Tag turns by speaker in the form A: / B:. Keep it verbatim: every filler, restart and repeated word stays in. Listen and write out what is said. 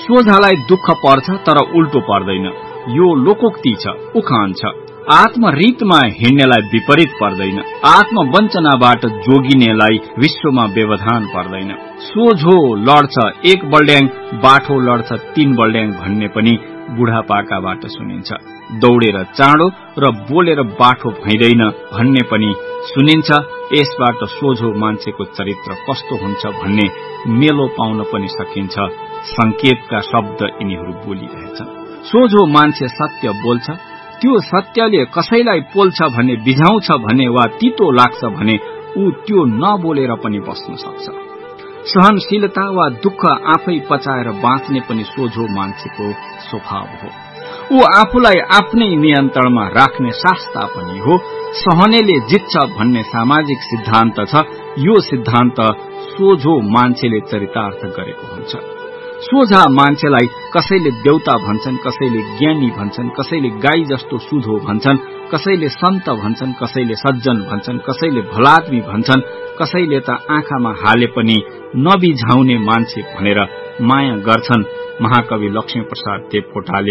A: सोझालाई दुःख पर्छ तर उल्टो पर्दैन। यो लोकोक्ति छ, उखान छ। आत्मरीतमा हिँड्नेलाई विपरीत पर्दैन। आत्मवञ्चनाबाट जोगिनेलाई विश्वमा व्यवधान पर्दैन। सोझो लड्छ एक बल्ड्याङ, बाठो लड्छ तीन बल्ड्याङ भन्ने पनि बुढापाकाबाट सुनिन्छ। दौडेर चाँडो र बोलेर बाठो भइदैन भन्ने पनि सुनिन्छ। यसबाट सोझो मान्छेको चरित्र कस्तो हुन्छ भन्ने मेलो पाउन पनि सकिन्छ। संकेतका शब्द यिनीहरू बोलिरहेछन्। सोझो मान्छे सत्य बोल्छ, त्यो सत्यले कसैलाई पोल्छ भने, बिझाउँछ भने वा तितो लाग्छ भने ऊ त्यो नबोलेर पनि बस्न सक्छ। सहनशीलता वा दुःख आफै पचाएर बाँच्ने पनि सोझो मान्छेको स्वभाव हो। ऊ आफूलाई आफ्नै नियन्त्रणमा राख्ने शास्ता पनि हो। सहनेले जित्छ भन्ने सामाजिक सिद्धान्त छ। यो सिद्धान्त सोझो मान्छेले चरितार्थ गरेको हुन्छ। सोझा मान्छेलाई कसैले देउता भन्छन्, कसैले ज्ञानी भन्छन्, कसैले गाई जस्तो सुधो भन्छन्, कसैले सन्त भन्छन्, कसैले सज्जन भन्छन्, कसैले भलादमी भन्छन्, कसैले त आँखामा हाले पनि नबिझाउने मान्छे भनेर माया गर्छन्। महाकवि लक्ष्मीप्रसाद देवकोटाले